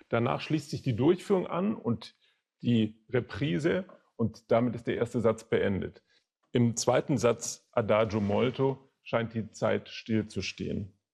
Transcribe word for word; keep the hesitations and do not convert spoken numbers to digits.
Danach schließt sich die Durchführung an und die Reprise und damit ist der erste Satz beendet. Im zweiten Satz Adagio molto scheint die Zeit stillzustehen.